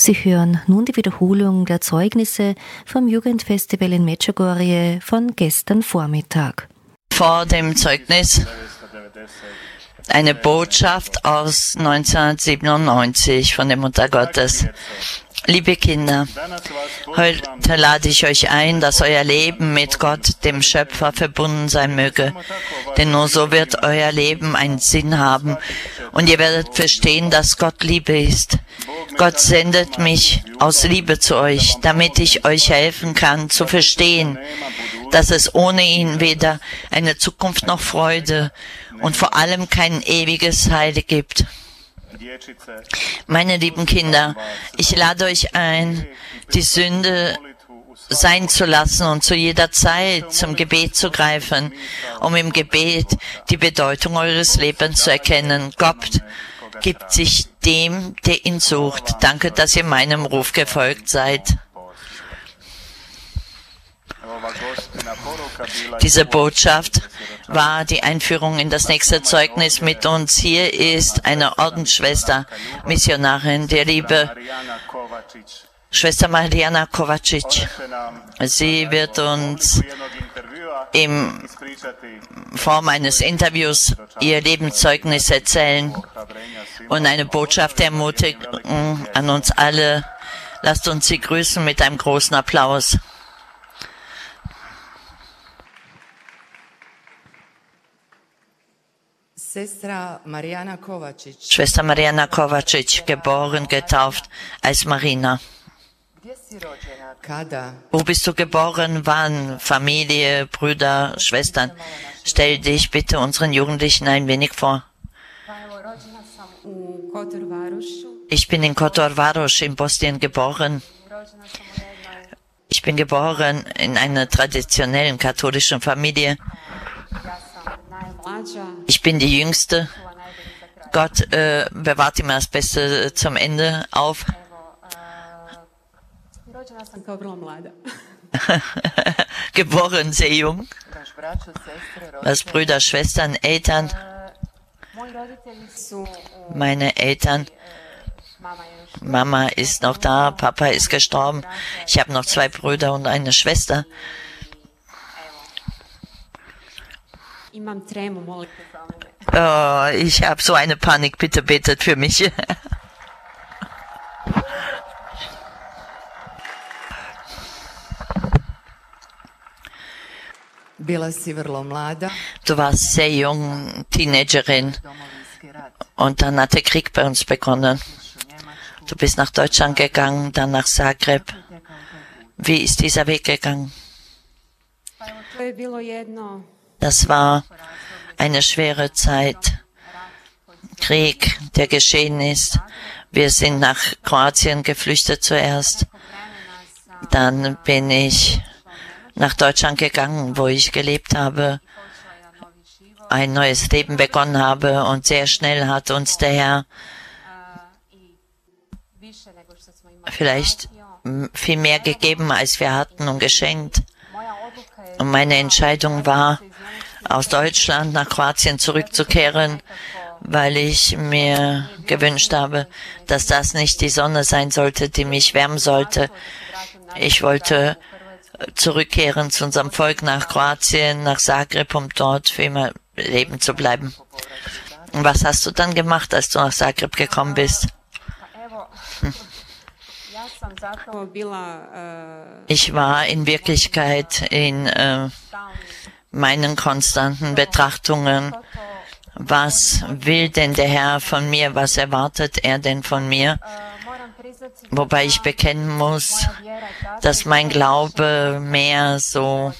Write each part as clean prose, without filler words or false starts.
Sie hören nun die Wiederholung der Zeugnisse vom Jugendfestival in Medjugorje von gestern Vormittag. Vor dem Zeugnis eine Botschaft aus 1997 von der Mutter Gottes. Liebe Kinder, heute lade ich euch ein, dass euer Leben mit Gott, dem Schöpfer, verbunden sein möge. Denn nur so wird euer Leben einen Sinn haben und ihr werdet verstehen, dass Gott Liebe ist. Gott sendet mich aus Liebe zu euch, damit ich euch helfen kann, zu verstehen, dass es ohne ihn weder eine Zukunft noch Freude und vor allem kein ewiges Heil gibt. Meine lieben Kinder, ich lade euch ein, die Sünde sein zu lassen und zu jeder Zeit zum Gebet zu greifen, um im Gebet die Bedeutung eures Lebens zu erkennen. Gott gibt sich dem, der ihn sucht. Danke, dass ihr meinem Ruf gefolgt seid. Diese Botschaft war die Einführung in das nächste Zeugnis mit uns. Hier ist eine Ordensschwester, Missionarin, der liebe Schwester Mariana Kovacic. Sie wird uns in Form eines Interviews ihr Lebenszeugnis erzählen und eine Botschaft der Ermutigung an uns alle. Lasst uns sie grüßen mit einem großen Applaus. Schwester Mariana Kovacic, geboren, getauft als Marina. Wo bist du geboren? Wann? Familie, Brüder, Schwestern? Stell dich bitte unseren Jugendlichen ein wenig vor. Ich bin in Kotor Varoš in Bosnien geboren. Ich bin geboren in einer traditionellen katholischen Familie. Ich bin die Jüngste. Gott bewahrt immer das Beste zum Ende auf. Geboren sehr jung. Was Brüder, Schwestern, Eltern. Meine Eltern. Mama ist noch da, Papa ist gestorben. Ich habe noch 2 Brüder und eine Schwester. Oh, ich habe so eine Panik, bitte betet für mich. Du warst sehr jung, Teenagerin, und dann hat der Krieg bei uns begonnen. Du bist nach Deutschland gegangen, dann nach Zagreb. Wie ist dieser Weg gegangen? Das war eine schwere Zeit. Krieg, der geschehen ist. Wir sind nach Kroatien geflüchtet zuerst. Dann bin ich nach Deutschland gegangen, wo ich gelebt habe, ein neues Leben begonnen habe, und sehr schnell hat uns der Herr vielleicht viel mehr gegeben, als wir hatten, und geschenkt. Und meine Entscheidung war, aus Deutschland nach Kroatien zurückzukehren, weil ich mir gewünscht habe, dass das nicht die Sonne sein sollte, die mich wärmen sollte. Ich wollte zurückkehren zu unserem Volk nach Kroatien, nach Zagreb, um dort für immer leben zu bleiben. Und was hast du dann gemacht, als du nach Zagreb gekommen bist? Ich war in Wirklichkeit in meinen konstanten Betrachtungen. Was will denn der Herr von mir? Was erwartet er denn von mir? Wobei ich bekennen muss, dass mein Glaube mehr so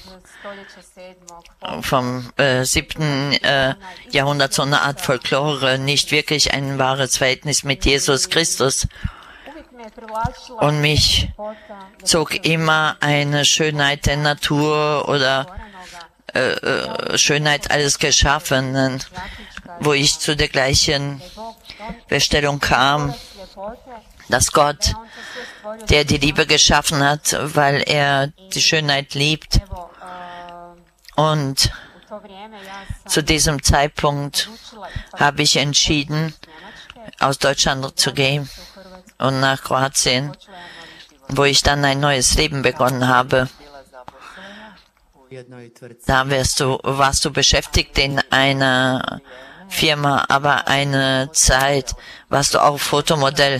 vom 7. Jahrhundert, so eine Art Folklore, nicht wirklich ein wahres Verhältnis mit Jesus Christus. Und mich zog immer eine Schönheit der Natur oder Schönheit alles Geschaffenen, wo ich zu der gleichen Feststellung kam, dass Gott, der die Liebe geschaffen hat, weil er die Schönheit liebt, und zu diesem Zeitpunkt habe ich entschieden, aus Deutschland zu gehen und nach Kroatien, wo ich dann ein neues Leben begonnen habe. Da warst du beschäftigt in einer Firma, aber eine Zeit warst du auch Fotomodell.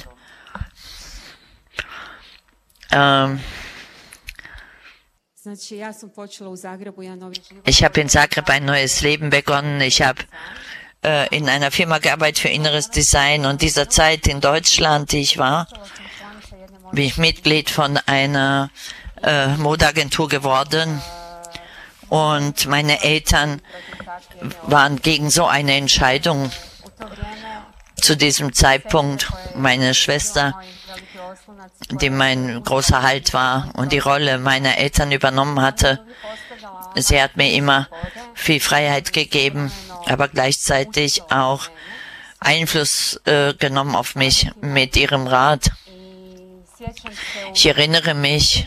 Ich habe in Zagreb ein neues Leben begonnen. Ich habe in einer Firma gearbeitet für inneres Design und dieser Zeit in Deutschland, die ich war, bin ich Mitglied von einer Modeagentur geworden und meine Eltern waren gegen so eine Entscheidung. Zu diesem Zeitpunkt meine Schwester, die mein großer Halt war und die Rolle meiner Eltern übernommen hatte, sie hat mir immer viel Freiheit gegeben, aber gleichzeitig auch Einfluss genommen auf mich mit ihrem Rat. Ich erinnere mich,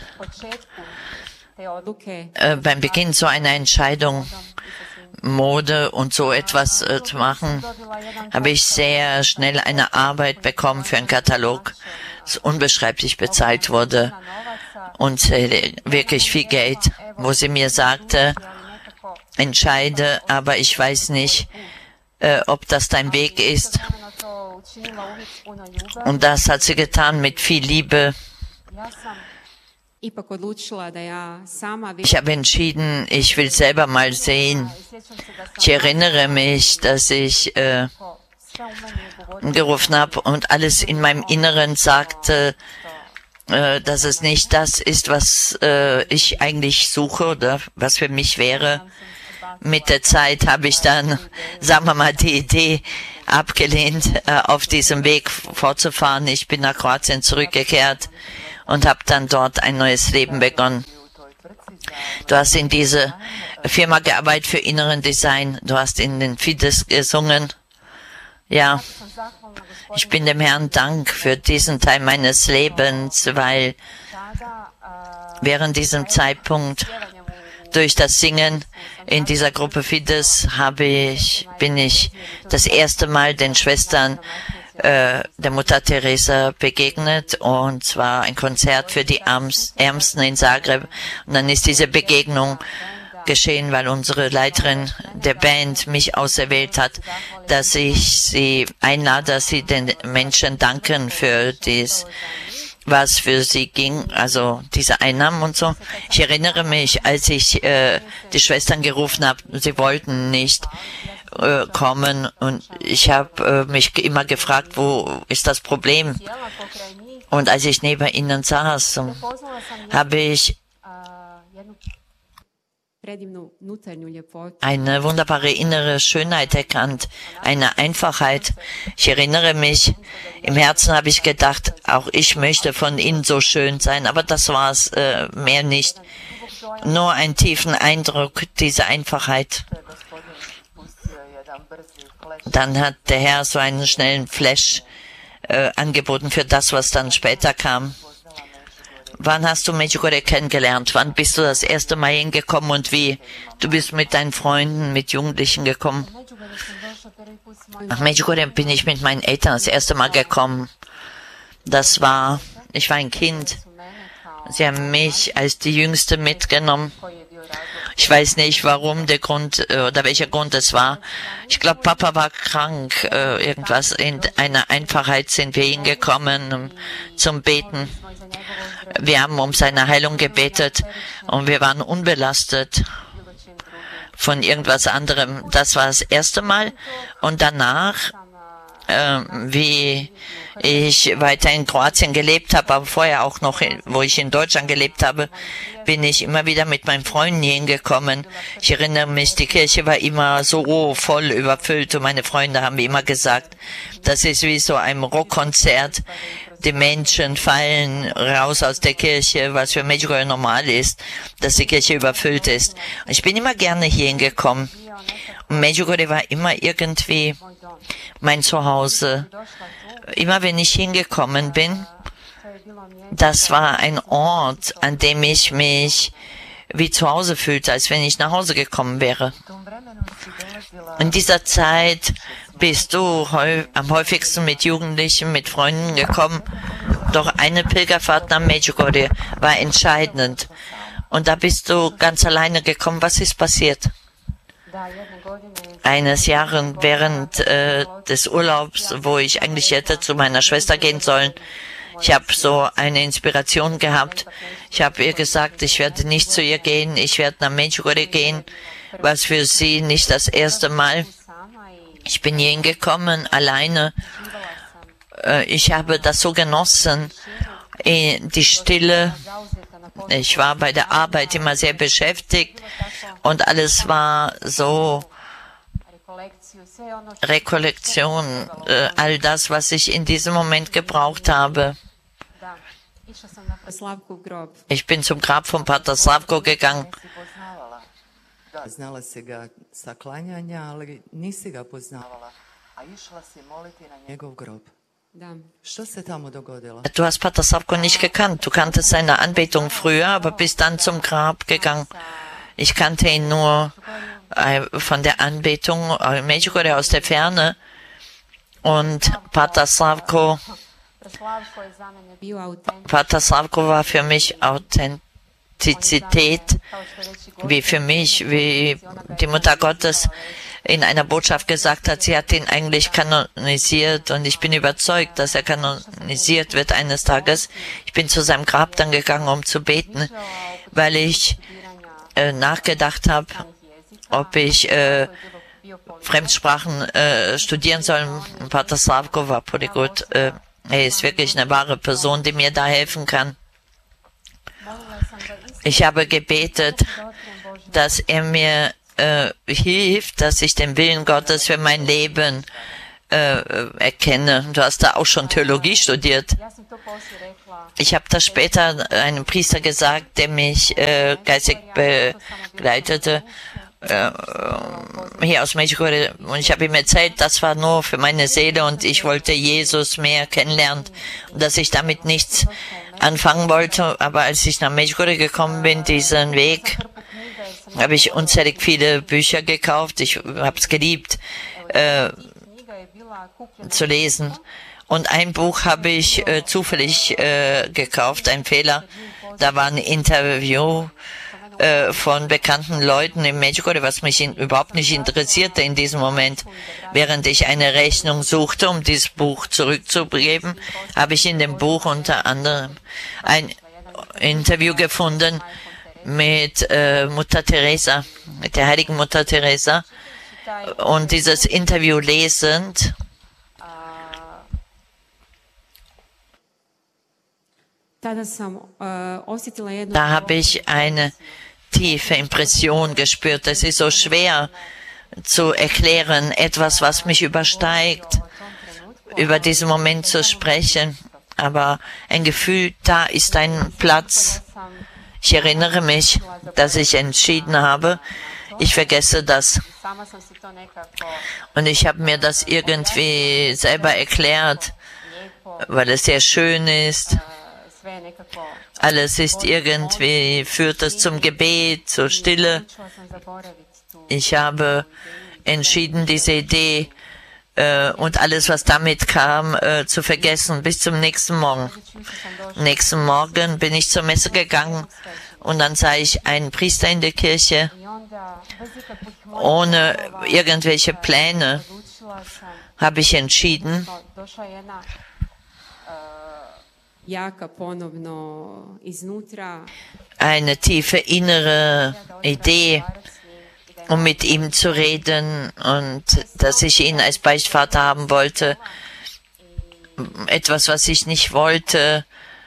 beim Beginn so einer Entscheidung, Mode und so etwas zu machen, habe ich sehr schnell eine Arbeit bekommen für einen Katalog, das unbeschreiblich bezahlt wurde und wirklich viel Geld, wo sie mir sagte, entscheide, aber ich weiß nicht, ob das dein Weg ist. Und das hat sie getan mit viel Liebe. Ich habe entschieden, ich will selber mal sehen. Ich erinnere mich, dass ich gerufen habe und alles in meinem Inneren sagte, dass es nicht das ist, was ich eigentlich suche oder was für mich wäre. Mit der Zeit habe ich dann, sagen wir mal, die Idee abgelehnt, auf diesem Weg fortzufahren. Ich bin nach Kroatien zurückgekehrt und habe dann dort ein neues Leben begonnen. Du hast in diese Firma gearbeitet für inneren Design. Du hast in den Fides gesungen. Ja, ich bin dem Herrn Dank für diesen Teil meines Lebens, weil während diesem Zeitpunkt durch das Singen in dieser Gruppe Fides bin ich das erste Mal den Schwestern der Mutter Teresa begegnet, und zwar ein Konzert für die Ärmsten in Zagreb. Und dann ist diese Begegnung geschehen, weil unsere Leiterin der Band mich auserwählt hat, dass ich sie einlade, dass sie den Menschen danken für dies, was für sie ging, also diese Einnahmen und so. Ich erinnere mich, als ich die Schwestern gerufen habe, sie wollten nicht kommen, und ich habe mich immer gefragt, wo ist das Problem? Und als ich neben ihnen saß, habe ich eine wunderbare innere Schönheit erkannt, eine Einfachheit. Ich erinnere mich, im Herzen habe ich gedacht, auch ich möchte von ihnen so schön sein, aber das war es, mehr nicht. Nur einen tiefen Eindruck, diese Einfachheit. Dann hat der Herr so einen schnellen Flash angeboten für das, was dann später kam. Wann hast du Medjugorje kennengelernt? Wann bist du das erste Mal hingekommen und wie? Du bist mit deinen Freunden, mit Jugendlichen gekommen. Nach Medjugorje bin ich mit meinen Eltern das erste Mal gekommen. Ich war ein Kind. Sie haben mich als die Jüngste mitgenommen. Ich weiß nicht, warum der Grund oder welcher Grund es war. Ich glaube, Papa war krank, irgendwas. In einer Einfachheit sind wir hingekommen zum Beten. Wir haben um seine Heilung gebetet und wir waren unbelastet von irgendwas anderem. Das war das erste Mal. Und danach, wie ich weiter in Kroatien gelebt habe, aber vorher auch noch, wo ich in Deutschland gelebt habe, bin ich immer wieder mit meinen Freunden hier hingekommen. Ich erinnere mich, die Kirche war immer so voll überfüllt und meine Freunde haben immer gesagt, das ist wie so ein Rockkonzert. Die Menschen fallen raus aus der Kirche, was für Medjugorje normal ist, dass die Kirche überfüllt ist. Und ich bin immer gerne hier hingekommen. Und Medjugorje war immer irgendwie mein Zuhause. Immer wenn ich hingekommen bin, das war ein Ort, an dem ich mich wie zu Hause fühlte, als wenn ich nach Hause gekommen wäre. In dieser Zeit bist du am häufigsten mit Jugendlichen, mit Freunden gekommen. Doch eine Pilgerfahrt nach Medjugorje war entscheidend. Und da bist du ganz alleine gekommen. Was ist passiert? Eines Jahres während des Urlaubs, wo ich eigentlich hätte zu meiner Schwester gehen sollen, ich habe so eine Inspiration gehabt. Ich habe ihr gesagt, ich werde nicht zu ihr gehen, ich werde nach Medjugorje gehen, was für sie nicht das erste Mal. Ich bin hier hingekommen, alleine. Ich habe das so genossen, die Stille. Ich war bei der Arbeit immer sehr beschäftigt und alles war so Rekollektion, all das, was ich in diesem Moment gebraucht habe. Ich bin zum Grab von Pater Slavko gegangen. Znala si ga sa klanjanja, ali nisi ga poznavala, a išla si moliti na njegov grob. Što se tamo dogodilo? Du hast Pater Slavko nicht gekannt. Du kanntest seine Anbetung früher, aber bist dann zum Grab gegangen. Ich kannte ihn nur von der Anbetung in Medjugorje aus der Ferne. Und Pater Slavko war für mich Authentizität, wie für mich, wie die Mutter Gottes in einer Botschaft gesagt hat, sie hat ihn eigentlich kanonisiert und ich bin überzeugt, dass er kanonisiert wird eines Tages. Ich bin zu seinem Grab dann gegangen, um zu beten, weil ich nachgedacht habe, ob ich Fremdsprachen studieren soll. Pater Slavko war Polyglot. Er ist wirklich eine wahre Person, die mir da helfen kann. Ich habe gebetet, dass er mir hilft, dass ich den Willen Gottes für mein Leben erkenne. Du hast da auch schon Theologie studiert. Ich habe das später einem Priester gesagt, der mich geistig begleitete, hier aus Medjugorje, und ich habe ihm erzählt, das war nur für meine Seele und ich wollte Jesus mehr kennenlernen und dass ich damit nichts anfangen wollte. Aber als ich nach Medjugorje gekommen bin, diesen Weg, habe ich unzählig viele Bücher gekauft. Ich habe es geliebt zu lesen. Und ein Buch habe ich zufällig gekauft, ein Fehler. Da war ein Interview von bekannten Leuten in Medjugorje, was mich überhaupt nicht interessierte in diesem Moment. Während ich eine Rechnung suchte, um dieses Buch zurückzugeben, habe ich in dem Buch unter anderem ein Interview gefunden mit Mutter Teresa, mit der heiligen Mutter Teresa. Und dieses Interview lesend, da habe ich eine tiefe Impression gespürt. Es ist so schwer zu erklären, etwas, was mich übersteigt, über diesen Moment zu sprechen. Aber ein Gefühl, da ist ein Platz. Ich erinnere mich, dass ich entschieden habe, ich vergesse das. Und ich habe mir das irgendwie selber erklärt, weil es sehr schön ist. Alles ist irgendwie, führt es zum Gebet, zur Stille. Ich habe entschieden, diese Idee und alles, was damit kam, zu vergessen, bis zum nächsten Morgen. Nächsten Morgen bin ich zur Messe gegangen und dann sah ich einen Priester in der Kirche, ohne irgendwelche Pläne, habe ich entschieden, eine tiefe innere Idee, um mit ihm zu reden und dass ich ihn als Beichtvater haben wollte. Etwas, was ich nicht wollte.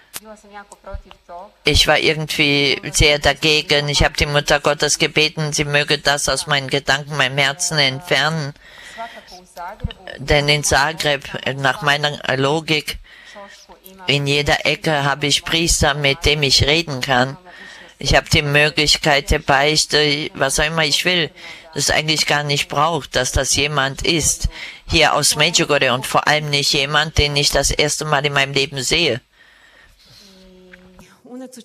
Ich war irgendwie sehr dagegen. Ich habe die Mutter Gottes gebeten, sie möge das aus meinen Gedanken, meinem Herzen entfernen. Denn in Zagreb, nach meiner Logik, in jeder Ecke habe ich Priester, mit dem ich reden kann. Ich habe die Möglichkeit der Beichte, was auch immer ich will, das eigentlich gar nicht braucht, dass das jemand ist, hier aus Medjugorje und vor allem nicht jemand, den ich das erste Mal in meinem Leben sehe.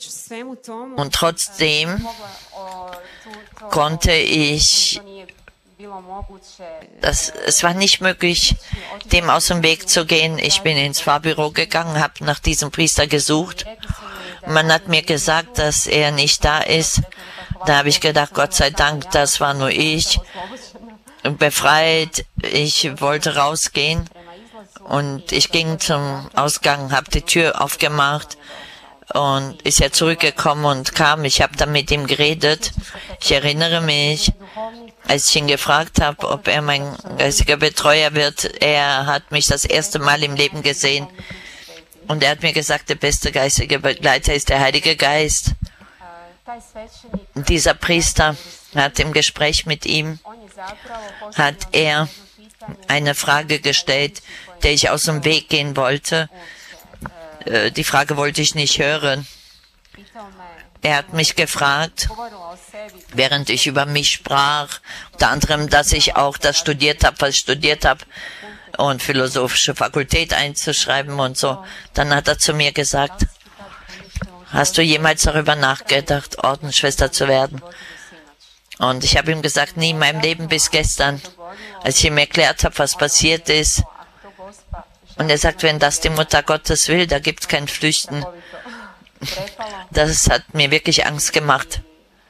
Und trotzdem konnte ich Es war nicht möglich, dem aus dem Weg zu gehen. Ich bin ins Fahrbüro gegangen, habe nach diesem Priester gesucht. Man hat mir gesagt, dass er nicht da ist. Da habe ich gedacht, Gott sei Dank, das war nur ich. Befreit, ich wollte rausgehen und ich ging zum Ausgang, habe die Tür aufgemacht und ist er zurückgekommen und kam. Ich habe dann mit ihm geredet. Ich erinnere mich, als ich ihn gefragt habe, ob er mein geistiger Betreuer wird. Er hat mich das erste Mal im Leben gesehen und er hat mir gesagt, der beste geistige Begleiter ist der Heilige Geist. Dieser Priester hat im Gespräch mit ihm, hat er eine Frage gestellt, der ich aus dem Weg gehen wollte. Die Frage wollte ich nicht hören. Er hat mich gefragt, während ich über mich sprach, unter anderem, dass ich auch das studiert habe, was ich studiert habe, und philosophische Fakultät einzuschreiben und so. Dann hat er zu mir gesagt, hast du jemals darüber nachgedacht, Ordensschwester zu werden? Und ich habe ihm gesagt, nie in meinem Leben bis gestern, als ich ihm erklärt habe, was passiert ist. Und er sagt, wenn das die Mutter Gottes will, da gibt es kein Flüchten. Das hat mir wirklich Angst gemacht.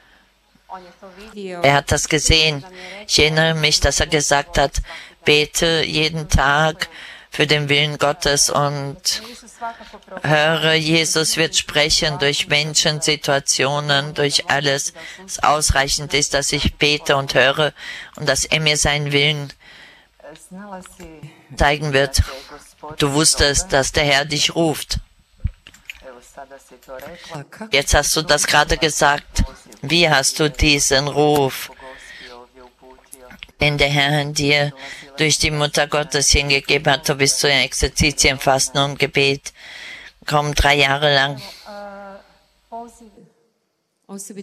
Er hat das gesehen. Ich erinnere mich, dass er gesagt hat, bete jeden Tag für den Willen Gottes und höre, Jesus wird sprechen durch Menschen, Situationen, durch alles, was ausreichend ist, dass ich bete und höre und dass er mir seinen Willen zeigen wird. Du wusstest, dass der Herr dich ruft. Jetzt hast du das gerade gesagt. Wie hast du diesen Ruf, den der Herr in dir durch die Mutter Gottes hingegeben hat? Du bist zu den Exerzitien, Fasten und Gebet. Kaum 3 Jahre lang.